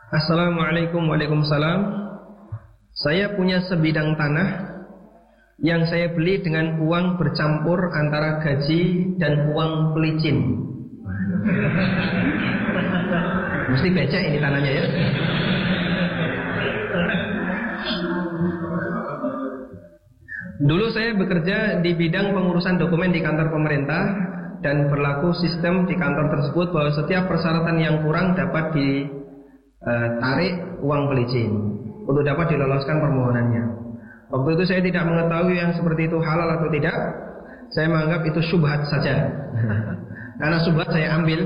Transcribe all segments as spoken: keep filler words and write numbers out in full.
Assalamualaikum waalaikumsalam. Saya punya sebidang tanah yang saya beli dengan uang bercampur antara gaji dan uang pelicin. Mesti becek ini tanahnya ya. Dulu saya bekerja di bidang pengurusan dokumen di kantor pemerintah, dan berlaku sistem di kantor tersebut bahwa setiap persyaratan yang kurang dapat ditarik uang pelicin untuk dapat diloloskan permohonannya. Waktu itu saya tidak mengetahui yang seperti itu halal atau tidak. Saya menganggap itu syubhat saja. Karena syubhat saya ambil.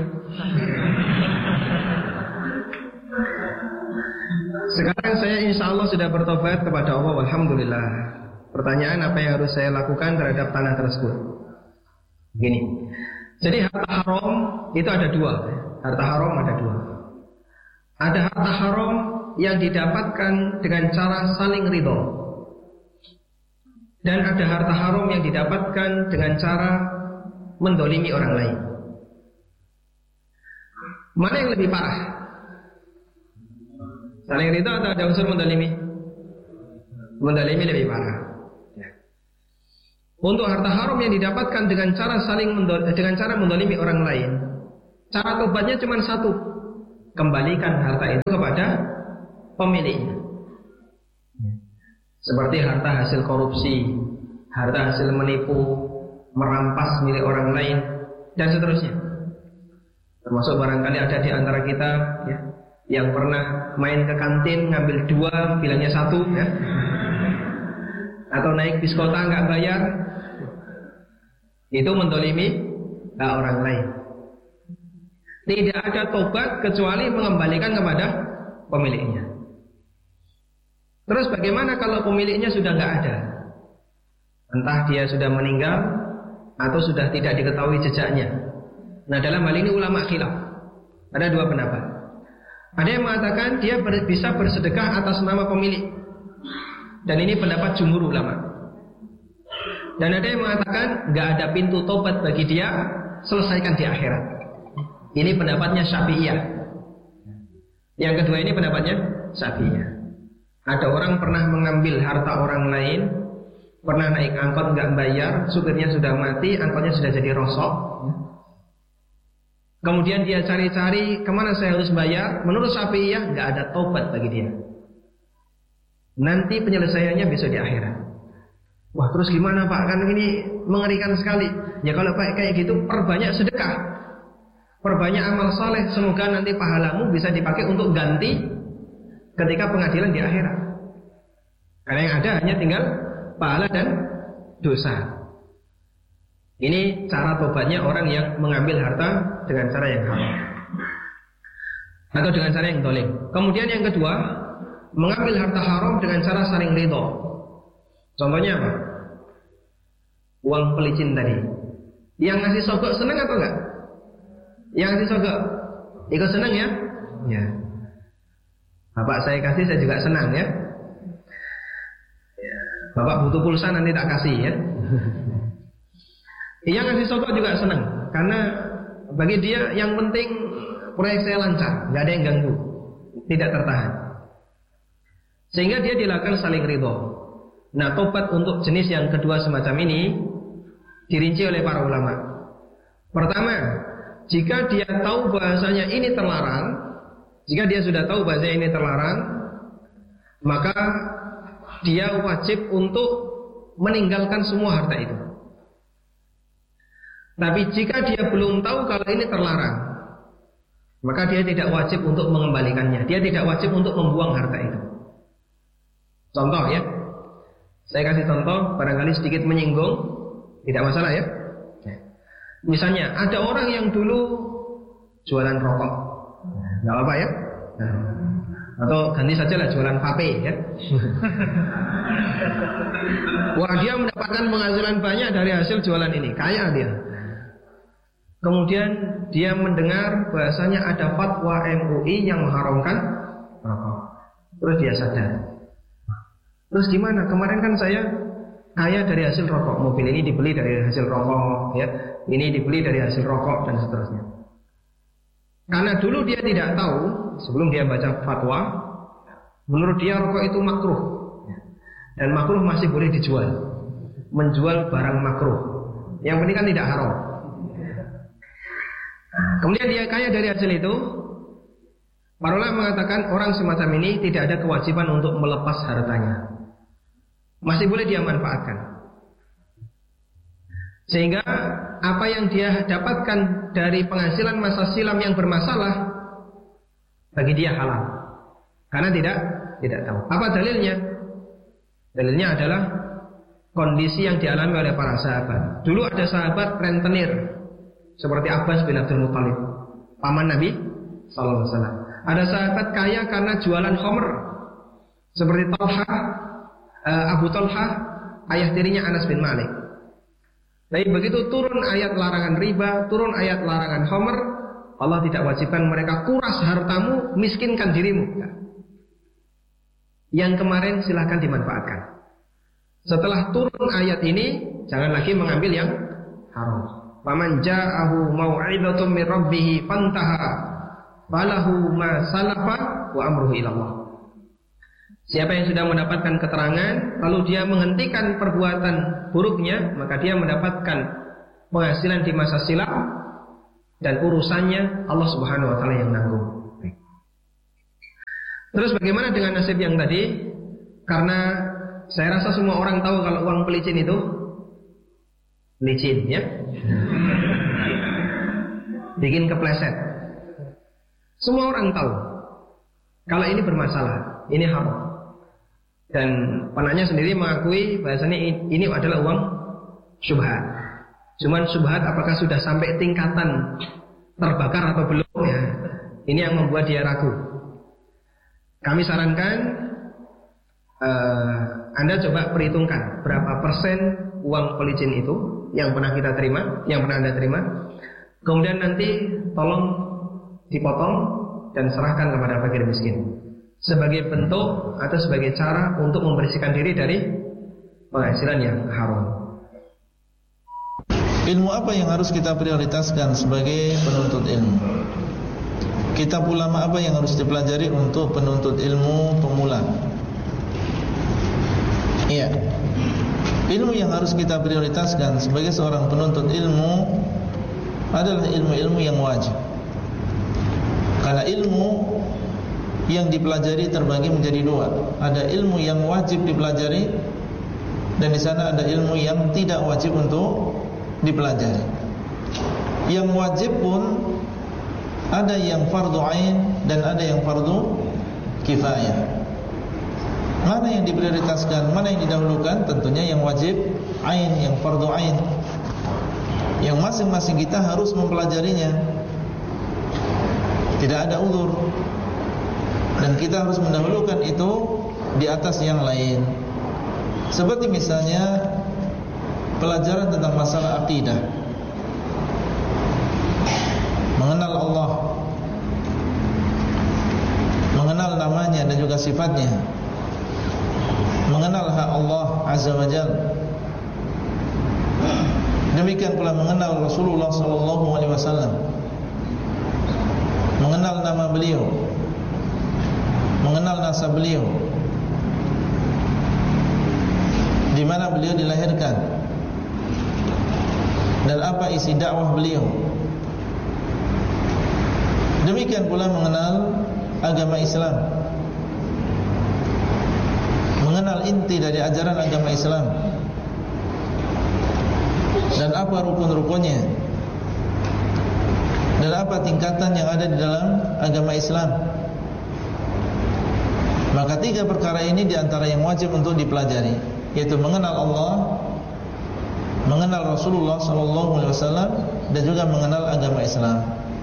Sekarang saya insya Allah sudah bertobat kepada Allah, alhamdulillah. Pertanyaan, apa yang harus saya lakukan terhadap tanah tersebut? Gini, jadi harta haram itu ada dua. Harta haram ada dua. Ada harta haram yang didapatkan dengan cara saling ridho, dan ada harta haram yang didapatkan dengan cara mendolimi orang lain. Mana yang lebih parah? Saling ridho atau ada unsur mendolimi? Mendolimi lebih parah. Untuk harta haram yang didapatkan dengan cara saling mendol, dengan cara mendolimi orang lain, cara tobatnya cuma satu: kembalikan harta itu kepada pemiliknya. Seperti harta hasil korupsi, harta hasil menipu, merampas milik orang lain, dan seterusnya. Termasuk barangkali ada di antara kita ya, yang pernah main ke kantin ngambil dua, bilangnya satu, ya. Atau naik bis kota nggak bayar. Itu mendolimi nah, orang lain. Tidak ada tobat kecuali mengembalikan kepada pemiliknya. Terus bagaimana kalau pemiliknya sudah nggak ada? Entah dia sudah meninggal atau sudah tidak diketahui jejaknya. Nah, dalam hal ini ulama khilaf. Ada dua pendapat. Ada yang mengatakan dia ber- bisa bersedekah atas nama pemilik, dan ini pendapat jumhur ulama. Dan ada yang mengatakan nggak ada pintu tobat bagi dia, selesaikan di akhirat. Ini pendapatnya Syafi'iyah. Yang kedua ini pendapatnya Syafi'iyah. Ada orang pernah mengambil harta orang lain, pernah naik angkot nggak bayar, supirnya sudah mati, angkotnya sudah jadi rosok. Kemudian dia cari-cari kemana saya harus bayar. Menurut Syafi'iyah nggak ada tobat bagi dia. Nanti penyelesaiannya besok di akhirat. Wah, terus gimana Pak? Kan ini mengerikan sekali. Ya kalau kayak gitu, perbanyak sedekah, perbanyak amal saleh. Semoga nanti pahalamu bisa dipakai untuk ganti ketika pengadilan di akhirat. Karena yang ada hanya tinggal pahala dan dosa. Ini cara tobatnya orang yang mengambil harta dengan cara yang haram atau dengan cara yang dolim. Kemudian yang kedua, mengambil harta haram dengan cara saling ridho. Contohnya apa? Uang pelicin tadi. Yang ngasih sogok senang atau enggak? Yang ngasih sogok ikut senang ya? Ya. Bapak saya kasih, saya juga senang ya. Bapak butuh pulsa, nanti tak kasih ya. Yang ngasih sogok juga senang, karena bagi dia yang penting proyek saya lancar, nggak ada yang ganggu, tidak tertahan. Sehingga dia dilakukan saling ridho. Nah, tobat untuk jenis yang kedua semacam ini dirinci oleh para ulama. Pertama, jika dia tahu bahasanya ini terlarang, jika dia sudah tahu bahasanya ini terlarang, maka dia wajib untuk meninggalkan semua harta itu. Tapi jika dia belum tahu kalau ini terlarang, maka dia tidak wajib untuk mengembalikannya. Dia tidak wajib untuk membuang harta itu. Contoh ya, saya kasih contoh, barangkali sedikit menyinggung, tidak masalah ya. Misalnya ada orang yang dulu jualan rokok, nggak apa-apa ya. Atau ganti saja lah jualan vape ya. Wah, dia mendapatkan penghasilan banyak dari hasil jualan ini, kaya dia. Kemudian dia mendengar bahasanya ada fatwa M U I yang mengharamkan rokok. Terus dia sadar. Terus gimana? Kemarin kan saya kaya dari hasil rokok, mobil ini dibeli dari hasil rokok, ya, ini dibeli dari hasil rokok dan seterusnya. Karena dulu dia tidak tahu, sebelum dia baca fatwa, menurut dia rokok itu makruh. Dan makruh masih boleh dijual. Menjual barang makruh. Yang penting kan tidak haram. Kemudian dia kaya dari hasil itu. Para ulama mengatakan orang semacam ini tidak ada kewajiban untuk melepas hartanya. Masih boleh dia manfaatkan. Sehingga apa yang dia dapatkan dari penghasilan masa silam yang bermasalah bagi dia halal. Karena tidak tidak tahu. Apa dalilnya? Dalilnya adalah kondisi yang dialami oleh para sahabat. Dulu ada sahabat rentenir seperti Abbas bin Abdul Muthalib, paman Nabi sallallahu alaihi wasallam. Ada sahabat kaya karena jualan khamr seperti Talha, Abu Talha, ayah tirinya Anas bin Malik. Tapi begitu turun ayat larangan riba, turun ayat larangan khamr, Allah tidak wajibkan mereka kuras hartamu, miskinkan dirimu. Yang kemarin silahkan dimanfaatkan. Setelah turun ayat ini, jangan lagi mengambil yang haram. Faman ja'ahu mau'izatun min rabbih fantaha falahu ma salafa wa amruhu ila Allah. Siapa yang sudah mendapatkan keterangan lalu dia menghentikan perbuatan buruknya, maka dia mendapatkan penghasilan di masa silam dan urusannya Allah Subhanahu wa taala yang nanggung. Terus bagaimana dengan nasib yang tadi? Karena saya rasa semua orang tahu kalau uang pelicin itu licin, ya. Bikin kepleset. Semua orang tahu kalau ini bermasalah, ini haram. Dan penanya sendiri mengakui bahasanya ini adalah uang syubhat. Cuman syubhat apakah sudah sampai tingkatan terbakar atau belum, ya. Ini yang membuat dia ragu. Kami sarankan uh, Anda coba perhitungkan berapa persen uang pelicin itu yang pernah kita terima, yang pernah Anda terima. Kemudian nanti tolong dipotong dan serahkan kepada fakir miskin sebagai bentuk atau sebagai cara untuk membersihkan diri dari penghasilan yang haram. Ilmu apa yang harus kita prioritaskan sebagai penuntut ilmu? Kitab ulama apa yang harus dipelajari untuk penuntut ilmu pemula? Iya. Ilmu yang harus kita prioritaskan sebagai seorang penuntut ilmu adalah ilmu-ilmu yang wajib. Karena ilmu yang dipelajari terbagi menjadi dua. Ada ilmu yang wajib dipelajari dan di sana ada ilmu yang tidak wajib untuk dipelajari. Yang wajib pun ada yang fardu ain dan ada yang fardu kifayah. Mana yang diprioritaskan, mana yang didahulukan? Tentunya yang wajib ain, yang fardu ain, yang masing-masing kita harus mempelajarinya. Tidak ada uzur. Dan kita harus mendahulukan itu di atas yang lain. Seperti misalnya pelajaran tentang masalah akidah, mengenal Allah, mengenal namanya dan juga sifatnya, mengenal hak Allah Azza wa Jalla. Demikian pula mengenal Rasulullah sallallahu alaihi wasallam, mengenal nama beliau, mengenal nasab beliau, di mana beliau dilahirkan dan apa isi dakwah beliau. Demikian pula mengenal agama Islam, mengenal inti dari ajaran agama Islam dan apa rukun-rukunnya dan apa tingkatan yang ada di dalam agama Islam. Maka tiga perkara ini diantara yang wajib untuk dipelajari, yaitu mengenal Allah, mengenal Rasulullah sallallahu alaihi wasallam dan juga mengenal agama Islam,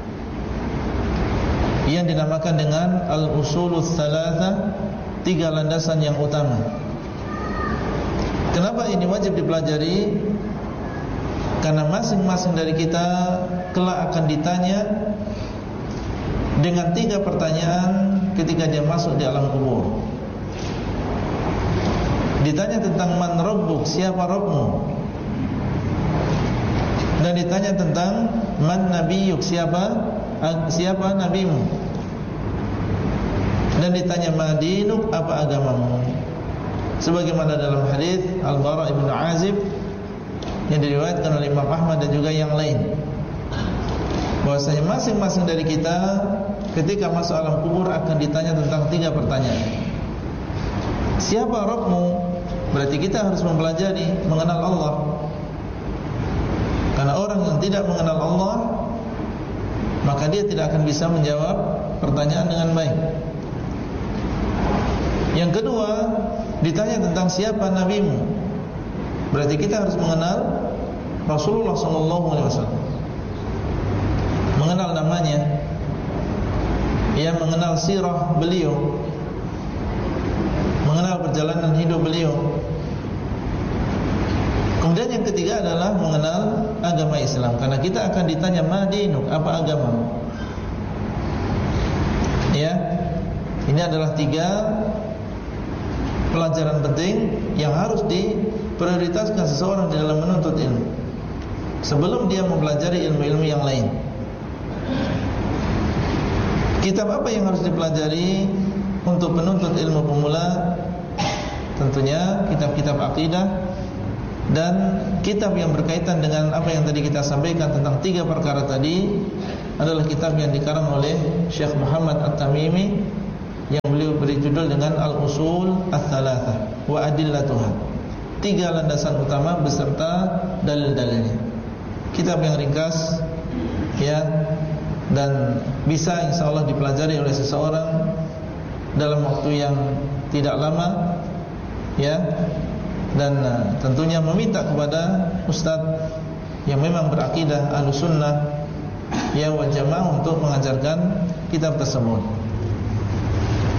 yang dinamakan dengan al-usulus tsalatsa, tiga landasan yang utama. Kenapa ini wajib dipelajari? Karena masing-masing dari kita kelak akan ditanya dengan tiga pertanyaan ketika dia masuk di alam kubur. Ditanya tentang man rabbuk, siapa Rabbmu, dan ditanya tentang man nabiyyuk, siapa siapa nabimu? Dan ditanya madinuk, apa agamamu? Sebagaimana dalam hadis Al-Bara ibn Azib yang diriwayatkan oleh Imam Ahmad dan juga yang lain, bahwasanya masing-masing dari kita ketika masuk alam kubur akan ditanya tentang tiga pertanyaan. Siapa Rabbmu? Berarti kita harus mempelajari mengenal Allah. Karena orang yang tidak mengenal Allah, maka dia tidak akan bisa menjawab pertanyaan dengan baik. Yang kedua, ditanya tentang siapa nabimu. Berarti kita harus mengenal Rasulullah sallallahu alaihi wasallam, mengenal namanya, ya, mengenal sirah beliau, mengenal perjalanan hidup beliau. Kemudian yang ketiga adalah mengenal agama Islam, karena kita akan ditanya madinuk, apa agamamu? Ya, ini adalah tiga pelajaran penting yang harus diprioritaskan seseorang di dalam menuntut ilmu sebelum dia mempelajari ilmu-ilmu yang lain. Kitab apa yang harus dipelajari untuk penuntut ilmu pemula? Tentunya kitab-kitab akidah dan kitab yang berkaitan dengan apa yang tadi kita sampaikan tentang tiga perkara tadi adalah kitab yang dikarang oleh Syekh Muhammad At-Tamimi yang beliau beri judul dengan Al-Usul Ats-Tsalatsah wa Adillatuha, tiga landasan utama beserta dalil-dalilnya. Kitab yang ringkas, ya, dan bisa insyaallah dipelajari oleh seseorang dalam waktu yang tidak lama, ya, dan uh, tentunya meminta kepada ustadz yang memang berakidah Ahlussunnah ya wal Jamaah untuk mengajarkan kitab tersebut.